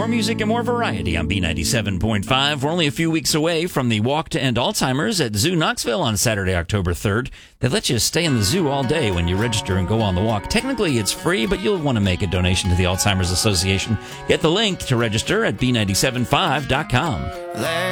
More music and more variety on B97.5. We're only a few weeks away from the Walk to End Alzheimer's at Zoo Knoxville on Saturday, October 3rd. They let you stay in the zoo all day when you register and go on the walk. Technically, it's free, but you'll want to make a donation to the Alzheimer's Association. Get the link to register at B975.com.